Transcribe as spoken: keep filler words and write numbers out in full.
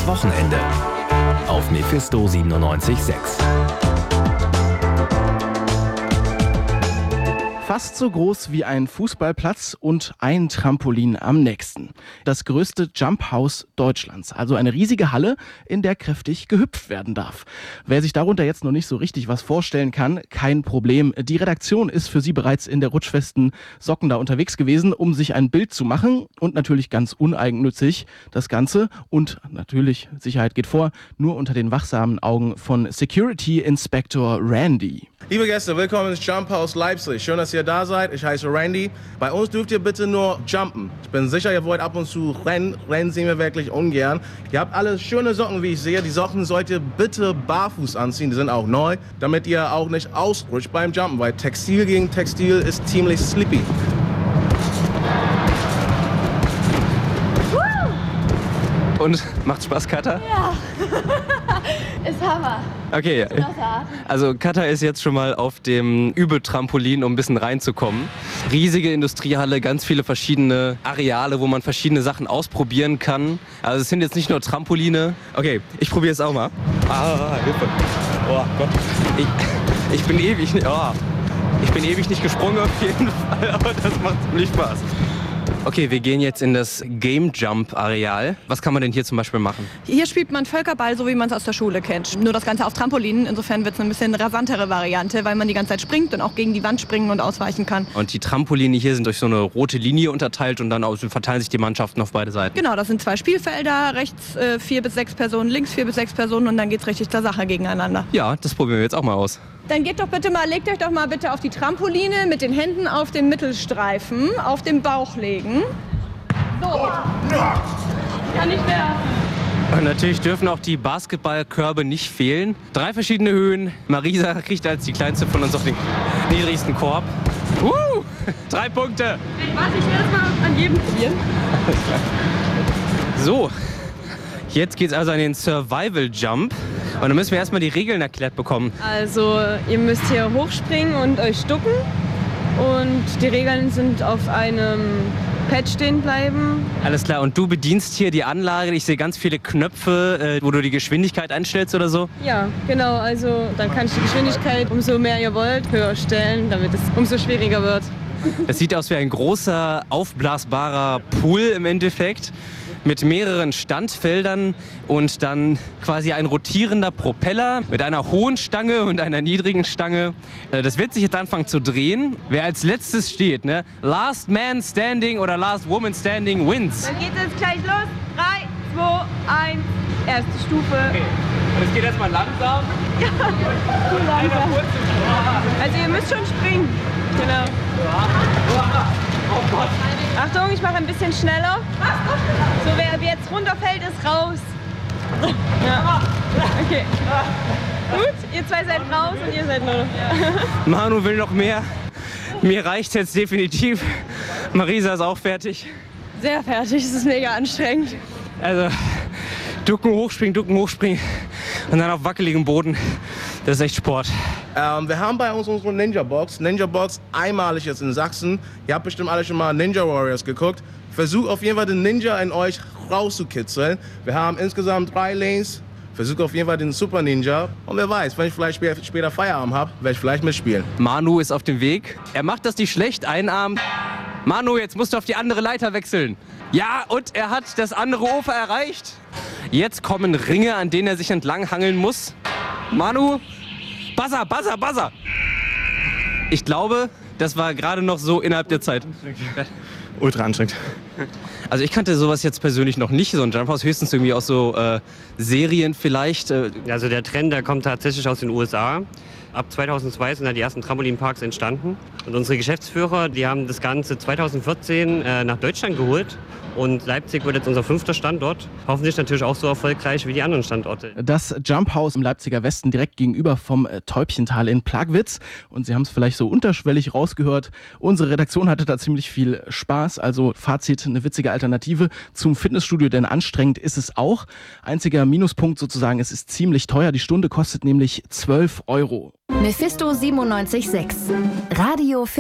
Das Wochenende auf Mephisto siebenundneunzig Komma sechs. Fast so groß wie ein Fußballplatz und ein Trampolin am nächsten. Das größte Jumphouse Deutschlands. Also eine riesige Halle, in der kräftig gehüpft werden darf. Wer sich darunter jetzt noch nicht so richtig was vorstellen kann, kein Problem. Die Redaktion ist für Sie bereits in der rutschfesten Socken da unterwegs gewesen, um sich ein Bild zu machen. Und natürlich ganz uneigennützig das Ganze. Und natürlich, Sicherheit geht vor, nur unter den wachsamen Augen von Security Inspector Randy. Liebe Gäste, willkommen ins Jumphouse Leipzig. Schön, dass ihr da seid. Ich heiße Randy. Bei uns dürft ihr bitte nur jumpen. Ich bin sicher, ihr wollt ab und zu rennen. Rennen sehen wir wirklich ungern. Ihr habt alle schöne Socken, wie ich sehe. Die Socken sollt ihr bitte barfuß anziehen. Die sind auch neu, damit ihr auch nicht ausrutscht beim Jumpen, weil Textil gegen Textil ist ziemlich slippy. Und macht Spaß, Katha? Ja, ist Hammer. Okay, also Katha ist jetzt schon mal auf dem Übeltrampolin, um ein bisschen reinzukommen. Riesige Industriehalle, ganz viele verschiedene Areale, wo man verschiedene Sachen ausprobieren kann. Also es sind jetzt nicht nur Trampoline. Okay, ich probiere es auch mal. Ah, Hilfe. Oh Gott. Ich, ich bin ewig, oh, ich bin ewig nicht gesprungen auf jeden Fall, aber das macht ziemlich Spaß. Okay, wir gehen jetzt in das Game Jump Areal. Was kann man denn hier zum Beispiel machen? Hier spielt man Völkerball, so wie man es aus der Schule kennt. Nur das Ganze auf Trampolinen. Insofern wird es eine bisschen rasantere Variante, weil man die ganze Zeit springt und auch gegen die Wand springen und ausweichen kann. Und die Trampoline hier sind durch so eine rote Linie unterteilt und dann verteilen sich die Mannschaften auf beide Seiten. Genau, das sind zwei Spielfelder. Rechts äh, vier bis sechs Personen, links vier bis sechs Personen und dann geht's richtig zur Sache gegeneinander. Ja, das probieren wir jetzt auch mal aus. Dann geht doch bitte mal, legt euch doch mal bitte auf die Trampoline mit den Händen auf den Mittelstreifen, auf den Bauch legen. So. Kann nicht mehr. Und natürlich dürfen auch die Basketballkörbe nicht fehlen. Drei verschiedene Höhen. Marisa kriegt als die kleinste von uns auf den niedrigsten Korb. Uh, drei Punkte. Warte, ich werde es mal an jedem probieren. So, jetzt geht's also an den Survival Jump. Und dann müssen wir erstmal die Regeln erklärt bekommen. Also ihr müsst hier hochspringen und euch ducken. Und die Regeln sind auf einem Pad stehen bleiben. Alles klar, und du bedienst hier die Anlage. Ich sehe ganz viele Knöpfe, wo du die Geschwindigkeit einstellst oder so. Ja, genau. Also dann kann ich die Geschwindigkeit, umso mehr ihr wollt, höher stellen, damit es umso schwieriger wird. Das sieht aus wie ein großer, aufblasbarer Pool im Endeffekt. Mit mehreren Standfeldern und dann quasi ein rotierender Propeller mit einer hohen Stange und einer niedrigen Stange. Das wird sich jetzt anfangen zu drehen. Wer als letztes steht, ne? Last Man Standing oder Last Woman Standing wins. Dann geht es gleich los. drei, zwei, eins. Erste Stufe. Okay. Und es geht erstmal langsam. Ja, zu langsam. Also ihr müsst schon springen. Genau. Oh Gott. Achtung, ich mache ein bisschen schneller. So, wer jetzt runterfällt, ist raus. Ja. Okay. Gut, ihr zwei seid raus und ihr seid nur. Manu will noch mehr. Mir reicht jetzt definitiv. Marisa ist auch fertig. Sehr fertig, es ist mega anstrengend. Also, ducken, hochspringen, ducken, hochspringen und dann auf wackeligem Boden. Das ist echt Sport. Ähm, wir haben bei uns unsere Ninja Box. Ninja Box einmalig jetzt in Sachsen. Ihr habt bestimmt alle schon mal Ninja Warriors geguckt. Versucht auf jeden Fall den Ninja in euch rauszukitzeln. Wir haben insgesamt drei Lanes. Versucht auf jeden Fall den Super Ninja. Und wer weiß, wenn ich vielleicht später Feierabend habe, werde ich vielleicht mitspielen. Manu ist auf dem Weg. Er macht das nicht schlecht, einen Arm. Manu, jetzt musst du auf die andere Leiter wechseln. Ja, und er hat das andere Ufer erreicht. Jetzt kommen Ringe, an denen er sich entlang hangeln muss. Manu, Buzzer, Buzzer, Buzzer. Ich glaube, das war gerade noch so innerhalb der Zeit. Ultra anstrengend. Also ich kannte sowas jetzt persönlich noch nicht, so ein Jumphouse, höchstens irgendwie aus so äh, Serien vielleicht. Äh. Also der Trend, der kommt tatsächlich aus den U S A. Ab zweitausendzwei sind da die ersten Trampolinparks entstanden. Und unsere Geschäftsführer, die haben das Ganze zweitausendvierzehn äh, nach Deutschland geholt. Und Leipzig wird jetzt unser fünfter Standort. Hoffentlich natürlich auch so erfolgreich wie die anderen Standorte. Das Jumphouse im Leipziger Westen direkt gegenüber vom Täubchental in Plagwitz. Und Sie haben es vielleicht so unterschwellig rausgehört. Unsere Redaktion hatte da ziemlich viel Spaß. Also Fazit, eine witzige Alternative zum Fitnessstudio, denn anstrengend ist es auch. Einziger Minuspunkt sozusagen, es ist ziemlich teuer. Die Stunde kostet nämlich zwölf Euro. Mephisto siebenundneunzig Komma sechs. Radio